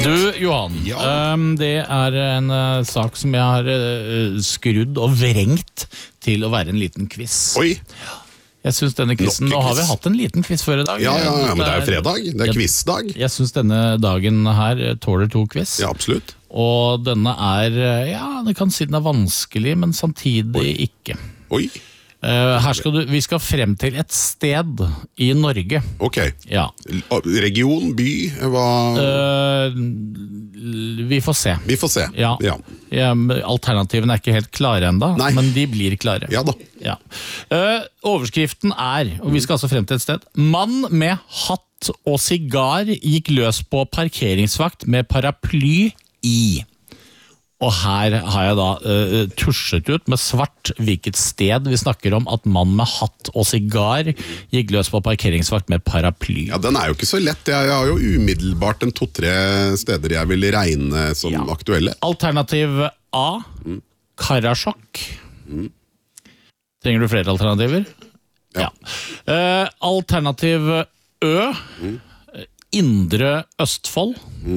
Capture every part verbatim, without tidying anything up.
Du, Johan, Ja. um, det er en uh, sak som jeg har uh, skrudd og vrengt til å være en liten quiz. Oi, Jeg synes denne quizen, Nok en nå har vi quiz. hatt en liten quiz før i dag. ja, ja, ja, men det er jo fredag, det er Jeg- quizdag. Jeg synes denne dagen her tåler to quiz. Ja, absolutt. Og denne er, uh, ja, det kan si den er vanskelig, men samtidig ikke. Oi, Uh, her skal du, vi skal frem til et sted i Norge. ok. Ja. Region, by, hva... Uh, vi får se. Vi får se. Ja. Ja, Ja, alternativene er ikke helt klare enda, Nei. men de blir klare. ja da. Ja. Uh, overskriften er, og vi skal altså frem til et sted, mann med hatt og sigar gikk løs på parkeringsvakt med paraply i. Og her har jeg da uh, tusjet ut med svart hvilket sted vi snakker om at mann med hatt og sigar gikk løs på parkeringsvakt med paraply. Ja, den er jo ikke så lett. Jeg, jeg har jo umiddelbart en to-tre steder jeg vil regne som Ja. aktuelle. Alternativ A, Karasjok. Trenger du flere alternativer? Ja. Eh, alternativ Ø, Indre Østfold.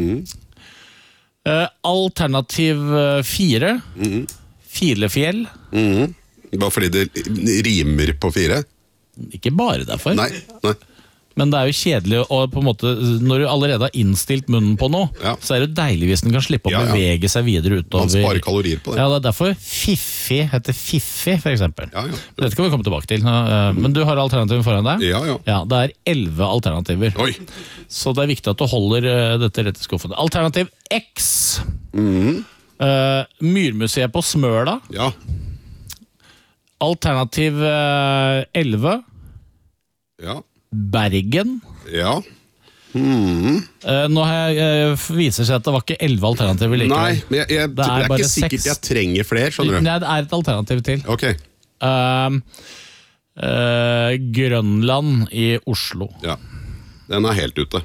Eh, alternativ fire, Filefjell. Mhm. Bare fordi det rimer på fire? Ikke bare derfor. Nei, nei. Men det er jo kjedelig å på en måte, når du allerede har innstilt munnen på noe, Ja. så er det deilig hvis den kan slippe å Ja, ja. bevege seg videre utover. Man sparer kalorier på det. Ja, det er derfor Fiffi heter Fiffi, for eksempel. Ja, ja. Dette skal vi komme tilbake til. Uh, Men du har alternativen foran deg? Ja, ja. Ja, det er elleve alternativer. Oi, Så det er viktig at du holder uh, dette rett i skuffen. Alternativ X. Mhm. Uh, Myrmuseet på Smøla. ja. Alternativ uh, elleve. Ja. Bergen. Ja. Uh, nå har jeg, uh, viser seg at det var ikke elleve alternativer likevel. Nei, men jeg, jeg, det, Det er er bare ikke sikkert seks. jeg trenger flere, skjønner du. Nei, det er et alternativ til. Ok, Uh, uh, Grønland i Oslo. ja. Den er helt ute.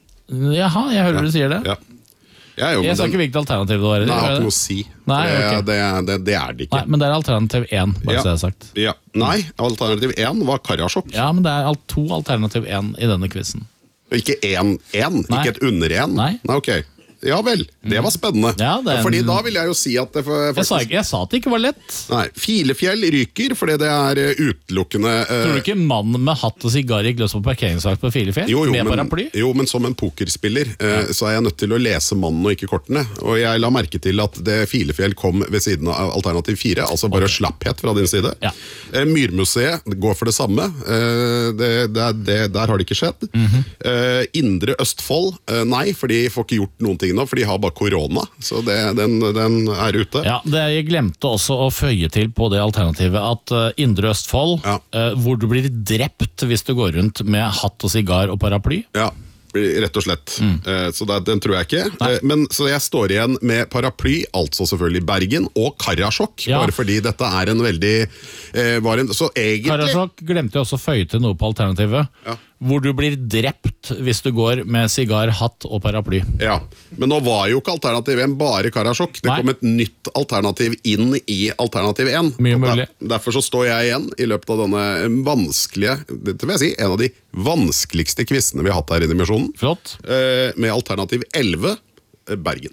Jaha, jeg hører du sier det. Ja. Jeg, er jo, Jeg men sa den, ikke hvilket alternativ det var. den har Gjør ikke det? noe å si. Nei, det, ok. det, det, det er det ikke. Nei, men det er alternativ én, bare Ja. så det er sagt. Ja. Nei, alternativ én var Karasjok. Ja, men det er alt to alternativ én i denne quizen. Ikke én én, Nei. ikke et under én. Nei. ok. Ja vel, det var spennende. Ja, det er en- Fordi da vil jeg jo si at det for, Jeg sa, ikke, jeg sa at det ikke var lett. Nei, Filefjell ryker, fordi det er eh, utelukkende eh, Tror du ikke mannen med hatt og sigar gikk løs på parkeringsvakt på Filefjell? jo, jo, med men, paraply? jo, men som en pokerspiller eh, så er jeg nødt til å lese mannen og ikke kortene. Og jeg la merke til at det Filefjell kom ved siden av alternativ fire, altså bare slapphet fra din side. Ja. Eh, Myrmuseet går for det samme. Eh, det, det, det, der har det ikke skjedd. Mhm. eh, Indre Østfold, eh, nei, for de får ikke gjort noen ting nå, for de har bare korona. Så det, den, den er ute. Ja, det, Jeg glemte også å føye til på det alternativet at uh, Indre Østfold, Ja. uh, hvor du blir drept hvis du går rundt med hatt og sigar og paraply. Ja, rett og slett. Mm. Eh, Så det, den tror jeg ikke. Eh, Men så jeg står igjen med paraply, altså selvfølgelig Bergen, og Karasjok. Ja. Bare fordi dette er en veldig eh, var en, Så egentlig Karasjok glemte jeg også å føye til noe på alternativet. Ja. Hvor du blir drept hvis du går med sigar, hatt og paraply. Ja, men nå var jo ikke alternativ én bare Karasjok. Det Nei. kom et nytt alternativ inn i alternativ én. Mye Og mulig. Der, derfor så står jeg igjen i løpet av denne vanskelige, det vil jeg si, en av de vanskeligste quizene vi har hatt her i Dimensjonen, Flott. eh, med alternativ elleve, eh, Bergen.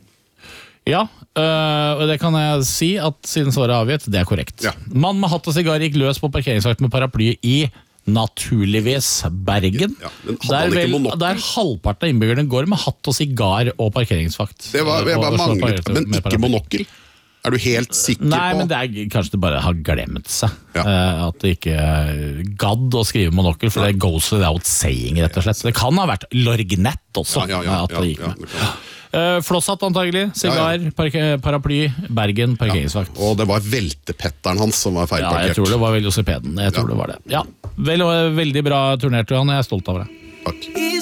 Ja, øh, og det kan jeg si at siden svaret er avgitt, det er korrekt. Ja. Mann med hatt og sigar gikk løs på parkeringsvakt med paraply i naturligvis Bergen. Ja, men hadde der, han ikke vel, monokkel? der halvparten av innbyggerne går med hatt og sigar og parkeringsvakt. Det var, jeg Og- bare og slår manglet, paraply men med ikke paraply. monokkel. Er du helt sikker Nei, på men det er kanskje det bare har glemt seg. Ja. Eh, at det ikke gadd å skrive monokkel, for det goes without saying, rett og slett. Det kan ha vært lorgnett også, Ja, ja, ja, at det ja, gikk ja, med. det kan. Uh, Flosshatt antagelig, sigar, parke- paraply, Bergen, parkeringsvakt. Og det var veltepetteren hans som var Ja, jeg feilparkert. tror det var velocipeden. Jeg tror Ja. det var det. Ja, vel, veldig bra turnert, Johan. Jeg er stolt av deg. Takk.